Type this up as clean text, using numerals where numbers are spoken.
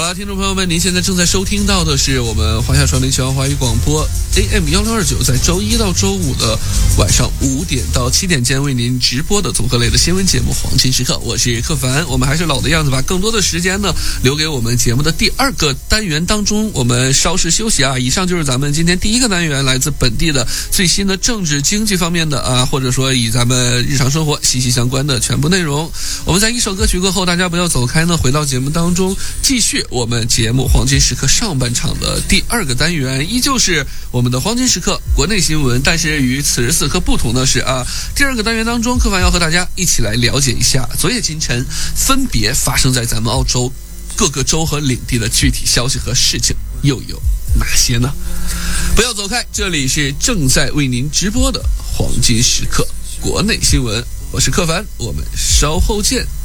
好了，听众朋友们，您现在正在收听到的是我们华夏传媒全网华语广播 AM1629，在周一到周五的晚上5点到7点间为您直播的综合类的新闻节目《黄金时刻》，我是克凡。我们还是老的样子，把更多的时间呢留给我们节目的第二个单元当中，我们稍事休息啊。以上就是咱们今天第一个单元，来自本地的最新的政治经济方面的啊，或者说以咱们日常生活息息相关的全部内容。我们在一首歌曲过后，大家不要走开呢，回到节目当中继续我们节目黄金时刻上半场的第二个单元，依旧是我们的黄金时刻国内新闻。但是与此时此刻不同的是啊，第二个单元当中，克凡要和大家一起来了解一下昨夜今晨分别发生在咱们澳洲各个州和领地的具体消息和事情又有哪些呢？不要走开，这里是正在为您直播的黄金时刻国内新闻，我是克凡，我们稍后见。